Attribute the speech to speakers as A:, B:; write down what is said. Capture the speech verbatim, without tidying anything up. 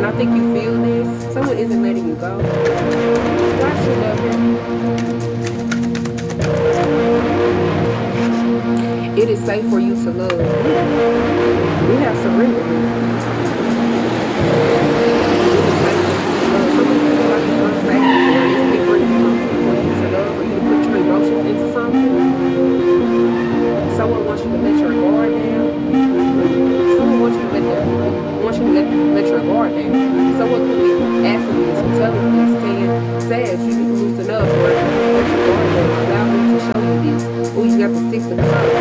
A: And I think you feel this. Someone isn't letting you go. Why should love him? It is safe for you to love. Ooh, we have surrender here. It is safe for you to love. Some people feel like it's unsafe or it's different for, for you to love, for you to put your emotions into something. Someone wants you to let your guard down. Someone wants you to let their wants you to let, let your guard down. Someone could be asking you this or telling you this, saying, Sash, you need to loosen up or let your guard down. Allow me to show you this. Oh, you got the six of cups.